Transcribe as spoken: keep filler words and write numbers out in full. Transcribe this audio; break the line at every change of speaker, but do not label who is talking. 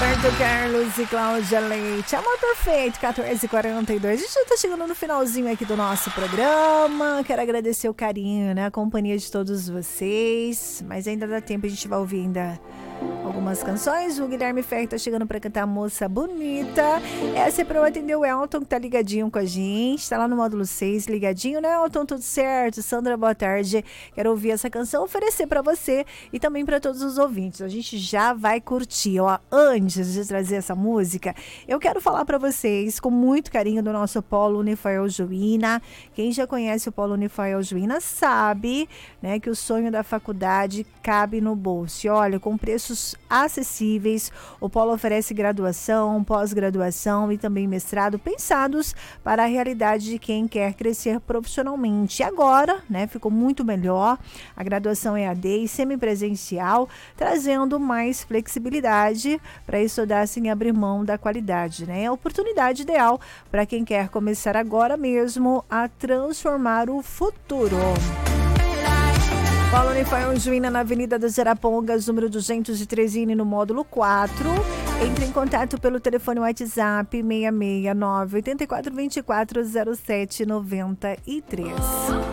Roberto Carlos e Cláudia Leite. Amor perfeito, quatorze e quarenta e dois. A gente já tá chegando no finalzinho aqui do nosso programa. Quero agradecer o carinho, né? A companhia de todos vocês. Mas ainda dá tempo, a gente vai ouvir ainda algumas canções. O Guilherme Ferri tá chegando pra cantar Moça Bonita. Essa é pra eu atender o Elton, que tá ligadinho com a gente. Tá lá no módulo seis, ligadinho, né, Elton? Tudo certo? Sandra, boa tarde. Quero ouvir essa canção, oferecer pra você e também pra todos os ouvintes. A gente já vai curtir, ó. Antes de trazer essa música, eu quero falar pra vocês com muito carinho do nosso Polo Unifael Juína. Quem já conhece o Polo Unifael Juína sabe, né, que o sonho da faculdade cabe no bolso. E olha, com preços acessíveis, o Polo oferece graduação, pós-graduação e também mestrado pensados para a realidade de quem quer crescer profissionalmente. E agora, né, ficou muito melhor. A graduação E A D e semipresencial, trazendo mais flexibilidade para estudar sem abrir mão da qualidade, né? É a oportunidade ideal para quem quer começar agora mesmo a transformar o futuro. Polo Unifael Juína, na Avenida das Arapongas, número duzentos e treze, no módulo quatro. Entre em contato pelo telefone WhatsApp seis seis nove, oito quatro dois quatro, zero sete nove três.